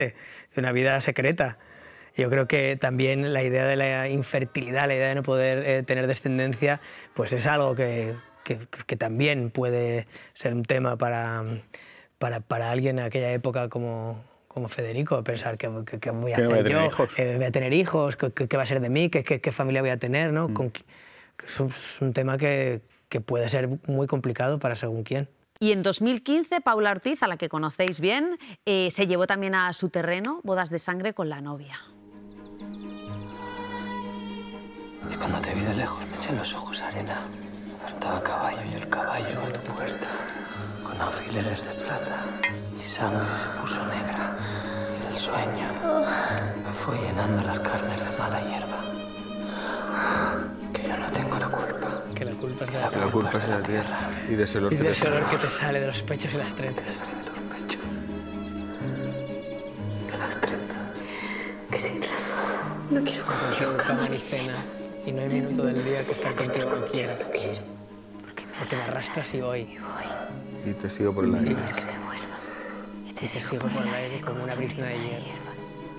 una vida secreta. Yo creo que también la idea de la infertilidad, la idea de no poder tener descendencia, pues es algo que también puede ser un tema para alguien en aquella época como Federico, pensar qué voy a hacer yo, voy a tener hijos, qué va a ser de mí, qué familia voy a tener, ¿no? Es un tema que puede ser muy complicado para según quién. Y en 2015, Paula Ortiz, a la que conocéis bien, se llevó también a su terreno bodas de sangre con la novia. Y cuando te vi de lejos me eché en los ojos arena. Estaba a caballo y el caballo a tu puerta, con alfileres de plata, y sangre se puso negra. Y el sueño me fue llenando las carnes de mala hierba. Que yo no tengo la culpa. Que la culpa es de la culpa es de la tierra. Y de ese olor, que te sale de los pechos y las trenzas. De los pechos. De las trenzas. Que sin razón no quiero contigo cama ni cena. Y no hay minuto del día que estar contigo no quiera. Porque me arrastras y voy. Y te sigo por el aire. Y te sigo por el aire como una brizna de hierba.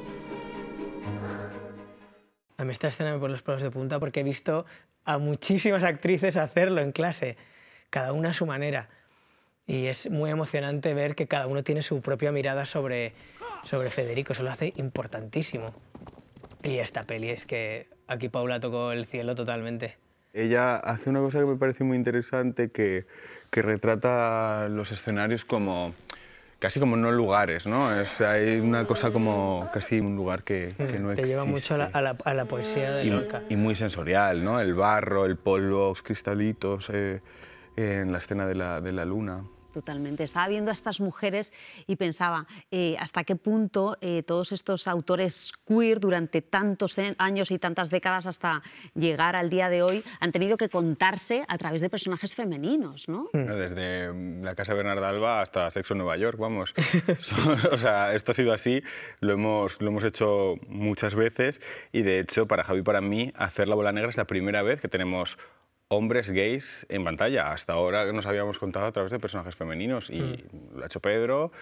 A mí esta escena me pone los pelos de punta porque he visto a muchísimas actrices hacerlo en clase, cada una a su manera. Y es muy emocionante ver que cada uno tiene su propia mirada sobre Federico. Eso lo hace importantísimo. Y esta peli es que aquí Paula tocó el cielo totalmente. Ella hace una cosa que me parece muy interesante, que retrata los escenarios como casi como no lugares, ¿no? Hay una cosa como casi un lugar que no existe. Te lleva mucho a la poesía de Lorca. Y muy sensorial, ¿no? El barro, el polvo, los cristalitos en la escena de la luna. Totalmente. Estaba viendo a estas mujeres y pensaba hasta qué punto todos estos autores queer durante tantos años y tantas décadas hasta llegar al día de hoy han tenido que contarse a través de personajes femeninos, ¿no? Desde La Casa de Bernarda Alba hasta Sexo en Nueva York, vamos. O sea, esto ha sido así, lo hemos hecho muchas veces y de hecho para Javi y para mí hacer La Bola Negra es la primera vez que tenemos hombres gays en pantalla. Hasta ahora nos habíamos contado a través de personajes femeninos y lo ha hecho Pedro,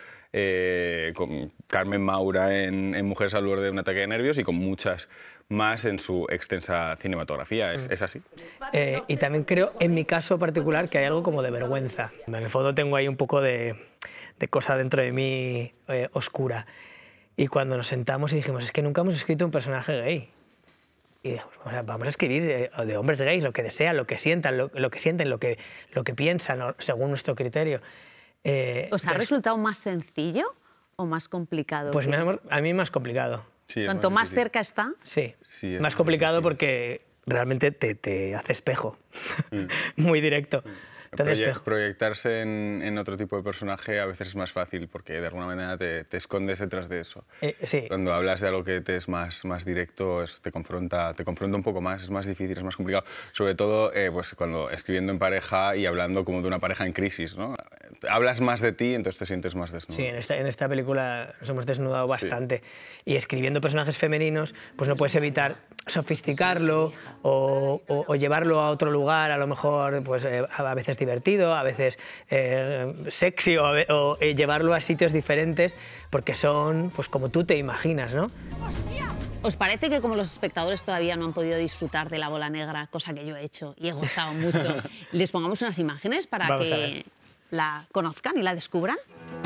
con Carmen Maura en Mujeres al borde de un ataque de nervios y con muchas más en su extensa cinematografía. Es así. Y también creo, en mi caso particular, que hay algo como de vergüenza. En el fondo tengo ahí un poco de cosa dentro de mí oscura. Y cuando nos sentamos y dijimos, es que nunca hemos escrito un personaje gay. Y dijimos, vamos a escribir de hombres gays, lo que desean, lo que sientan, lo que sienten, lo que piensan, según nuestro criterio. ¿Os ha resultado más sencillo o más complicado? Pues a mí más complicado. Sí, Cuanto más cerca está. Sí, más complicado porque realmente te hace espejo, muy directo. Proyectarse en otro tipo de personaje a veces es más fácil porque de alguna manera te escondes detrás de eso. Sí. Cuando hablas de algo que te es más directo, te confronta un poco más, es más difícil, es más complicado. Sobre todo pues cuando escribiendo en pareja y hablando como de una pareja en crisis, ¿no? Hablas más de ti, entonces te sientes más desnudo. Sí, en esta película nos hemos desnudado bastante. Sí. Y escribiendo personajes femeninos, pues no puedes evitar sofisticarlo o llevarlo a otro lugar, a lo mejor pues, a veces divertido, a veces sexy o llevarlo a sitios diferentes porque son pues, como tú te imaginas, ¿no? ¿Os parece que como los espectadores todavía no han podido disfrutar de La Bola Negra, cosa que yo he hecho y he gozado mucho, les pongamos unas imágenes para que la conozcan y la descubran?